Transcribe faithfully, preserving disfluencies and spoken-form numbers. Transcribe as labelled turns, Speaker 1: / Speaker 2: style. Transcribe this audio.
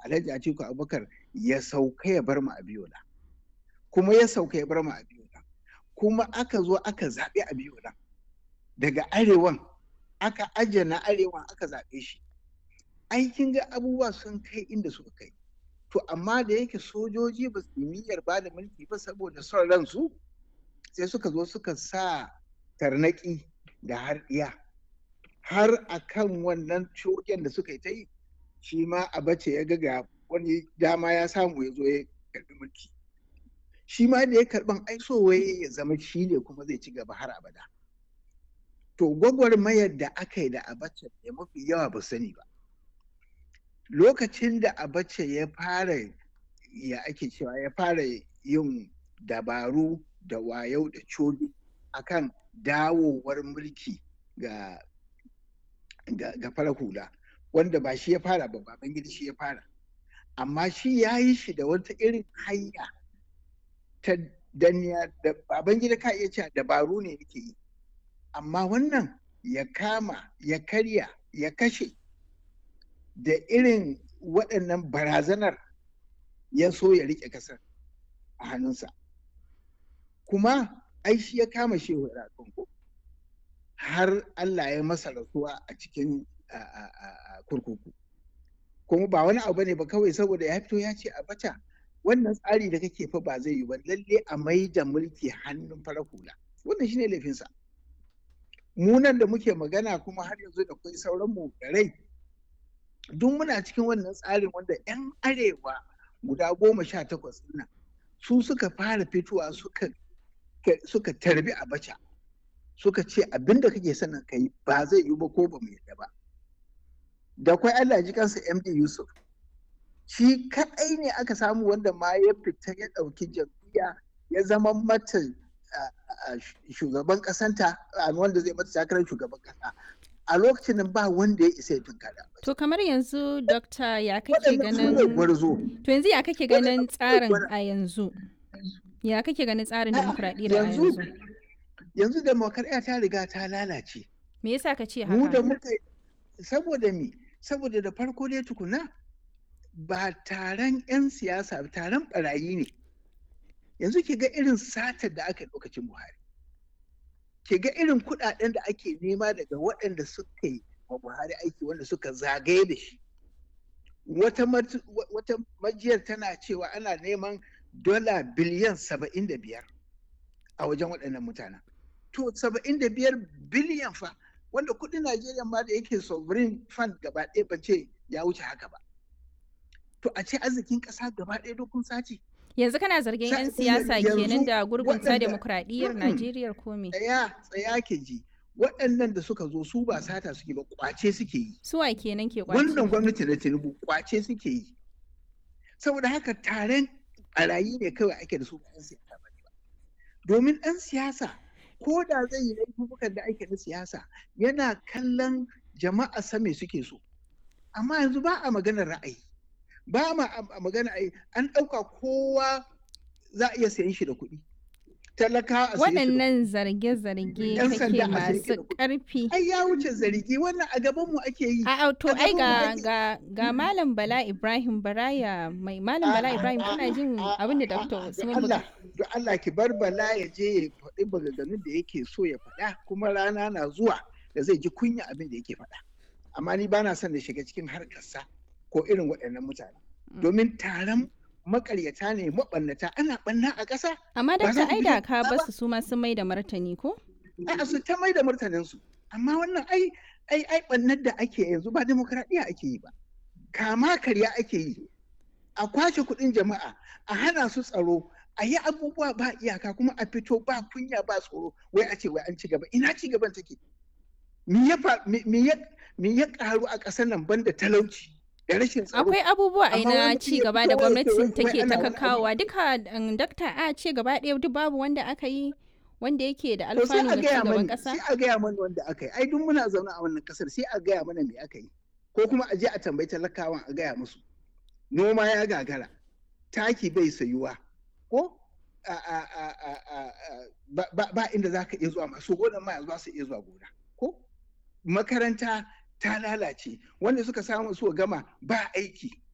Speaker 1: Alhaji Atiku Abubakar ya sauka ya bar mu Abiola, kuma ya sauka ya bar mu Abiola, kuma aka zo aka zaɓi Abiola daga arewan, aka ajiye na arewan aka zaɓe shi. Aikin ga abubuwa sun kai inda suka kai. To amma da yake sojoji ba su niyyar ba da mulki ba saboda son ransu, sai suka zo suka sa tarnaki da har iya har akan wannan cogen da suka yi ta yi, shi ma Abacha ya ga wani dama ya samu ya zo ya karbi mulki. Shi ma da ya karban aisowaye ya zama shi ne kuma zai ci gaba har abada. To gwagwarmayar da aka yi da Abacha da mafi yawa ba sani ba. Lokacin da Abacha ya fara ya ake cewa ya fara yin dabaru da wayau da coge akan dawowar mulki ga ga, ga farar hula, wanda ba shi ya fara ba, Babangida shi ya fara, amma shi ya yi shi da wata irin hanya ta danniya da Babangida ka iya cewa dabaru ne yake yi, amma wannan ya kama ya karya ya kashe da irin waɗannan barazanar ya so ya riƙe ƙasar a hannunsa. Kuma ai shi ya kama Shehu Rakonko har Allah ya masa rasuwa a cikin kurkuku. Kuma ba wani abu ne ba, kawai saboda ya fito ya ce Abacha wannan tsari da kake fa ba zai yi ba, lalle a mai da mulki hannun farar hula. Wannan shine laifinsa. Mu nan da muke magana kuma har yanzu da kai sauran mu da rai, duk muna cikin wannan tsarin wanda 'yan arewa guda goma sha takwas nan su suka fara fitowa suka suka tarbi Abacha, suka ce abinda kake sanin kai ba zai yi ba ko ba mu yadda ba. Da kwai Allah ji kansa M D Yusuf, shi kaɗai ne aka samu wanda ma ya fita ya ɗauki jam'iyya ya zama mata shugaban ƙasanta, wanda zai mata takarar shugaban ƙasa. A lokacin nan ba wanda ya isa ya tunkara.
Speaker 2: To kamar yanzu Dokta ya kake ganin To yanzu ya kake ganin tsarin a yanzu? Ya kake ganin tsarin demokradiyyar a yanzu?
Speaker 1: Yanzu demokradiyya ta riga ta lalace.
Speaker 2: Me yasa ka ce haka?
Speaker 1: Mu da muka saboda me? Saboda da farko dai tukuna ba taron 'yan siyasa, taron barayi ne. Yanzu ki ga irin satar da aka yi lokacin Buhari. Ke ga irin kuɗaɗen da ake nema daga waɗanda suka yi wa Buhari aiki, wanda suka zagaye da shi. Wata majiyar tana cewa ana neman dola biliyan saba'in da biyar a wajen waɗannan mutanen. To saba'in da biyar biliyan fa, wanda kuɗin Najeriya ma da yake sovereign fund gaba ɗaya ba ce ya wuce haka ba. To a ce arzikin ƙasa gaba ɗaya dokun sace.
Speaker 2: Yanzu kana zargin 'yan siyasa kenan da gurgunta demokradiyyar Najeriya ko me?
Speaker 1: Tsaya, tsaya ke ji. Waɗannan da suka zo su ba sata suke ba, kwace suke yi.
Speaker 2: Suwa kenan ke kwace?
Speaker 1: Wannan gwamnati na Tinubu kwace suke yi. Saboda haka taron barayi ne kawai ake da su ba 'yan siyasa ba. Domin ɗan siyasa ko da zai yi laifukan da ake na siyasa yana kallon jama'a sa me suke so. Amma yanzu ba a maganar ra'ayi. Ba ma a magana ai an ɗauka kowa za a iya sayan shi da kuɗi. Talaka a
Speaker 2: waɗannan zarge-zarge kake masu ƙarfi.
Speaker 1: Ai ya wuce zargi, wannan a gaban mu ake yi.
Speaker 2: A to ai ga ga ga Malam Bala Ibrahim Baraya, mai Malam Bala Ibrahim kana jin abin da Doctor Usman Buga.
Speaker 1: To Allah ki bar Bala ya je ya faɗi maganganun da yake so ya faɗa, kuma rana na zuwa da zai ji kunya abin da yake faɗa. Amma ni bana son da shiga cikin harkarsa ko irin waɗannan mutane. Domin taron makaryata ne, maɓannata, ana ɓanna a ƙasa.
Speaker 2: Amma da ta aida ka basu su ma sun mai da martani ko?
Speaker 1: Ai su ta mai da martaninsu. Amma wannan ai ai ai ɓannar da ake yanzu ba demokradiyya ake yi ba. Kama karya ake yi. A kwashe kuɗin jama'a, a hana su tsaro, a yi abubuwa ba iyaka, kuma a fito ba kunya ba tsoro, wai a ce wai an ci gaba. Ina ci gaban take? Me ya me ya me ya ƙaru a ƙasar nan banda talauci?
Speaker 2: Akwai abubuwa a na ci gaba da gwamnatin take ta kakawa duka. Dakta, a ce gaba ɗaya duk babu wanda aka yi wanda yake da alfanu ga cigaban ƙasa.
Speaker 1: Sai a gaya mana wanda aka yi. Ai duk muna zaune a wannan ƙasar, sai a gaya mana me aka yi. Ko kuma a je a tambayi talakawan a gaya musu. Noma ya gagara, taki bai sayuwa, ko ba inda za ka iya zuwa, masu gonan ma za su iya zuwa gona, ko makaranta ta lalace, wanda suka samu su gama ba aiki,